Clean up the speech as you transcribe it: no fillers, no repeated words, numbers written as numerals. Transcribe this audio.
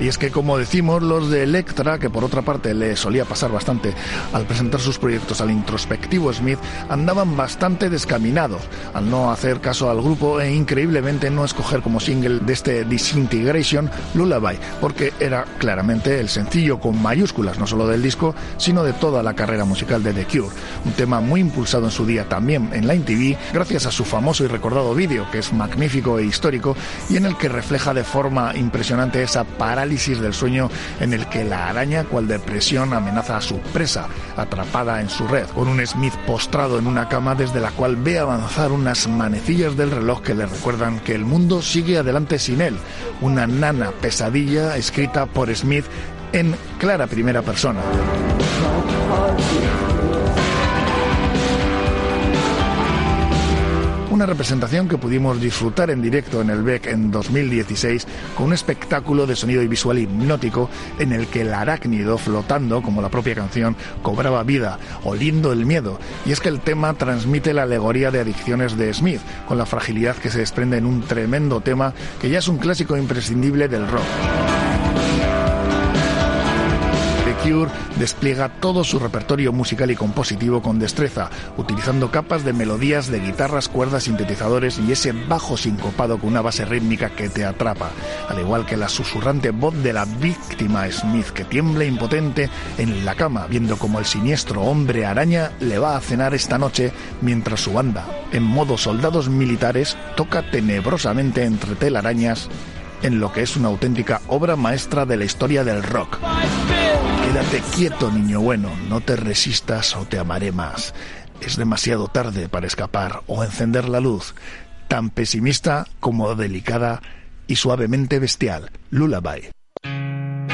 Y es que, como decimos, los de Elektra, que por otra parte le solía pasar bastante al presentar sus proyectos al introspectivo Smith, andaban bastante descaminados al no hacer caso al grupo e increíblemente no escoger como single de este Disintegration Lullaby, porque era claramente el sencillo con mayúsculas, no solo del disco, sino de toda la carrera musical de The Cure. Un tema muy impulsado en su día también en la MTV, gracias a su famoso y recordado vídeo, que es magnífico e histórico, y en el que refleja de forma impresionante esa parálisis del sueño en el que la araña, cual depresión, amenaza a su presa, atrapada en su red, con un Smith postrado en una cama desde la cual ve avanzar unas manecillas del reloj que le recuerdan que el mundo sigue adelante sin él. Una nana pesadilla escrita por Smith en clara primera persona. Una representación que pudimos disfrutar en directo en el Beck en 2016 con un espectáculo de sonido y visual hipnótico en el que el arácnido flotando, como la propia canción, cobraba vida, oliendo el miedo. Y es que el tema transmite la alegoría de adicciones de Smith, con la fragilidad que se desprende en un tremendo tema que ya es un clásico imprescindible del rock. Cure despliega todo su repertorio musical y compositivo con destreza, utilizando capas de melodías de guitarras, cuerdas, sintetizadores y ese bajo sincopado con una base rítmica que te atrapa, al igual que la susurrante voz de la víctima Smith, que tiembla impotente en la cama, viendo como el siniestro hombre araña le va a cenar esta noche, mientras su banda, en modo soldados militares, toca tenebrosamente entre telarañas en lo que es una auténtica obra maestra de la historia del rock. Quédate quieto, niño bueno, no te resistas o te amaré más. Es demasiado tarde para escapar o encender la luz. Tan pesimista como delicada y suavemente bestial. Lullaby.